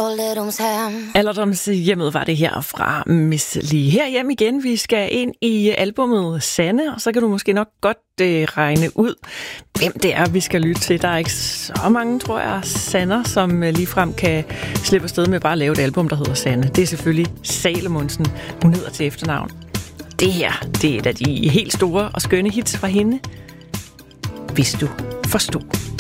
Alderdomshjemmet var det her fra Miss Li. Herhjem igen, vi skal ind i albummet Sanne, og så kan du måske nok godt regne ud, hvem det er, vi skal lytte til. Der er ikke så mange, tror jeg, Sanner, som ligefrem kan slippe afsted med bare at lave et album, der hedder Sanne. Det er selvfølgelig Salomonsen, hun hedder til efternavn. Det her, det er et af de helt store og skønne hits fra hende. Hvis du forstod.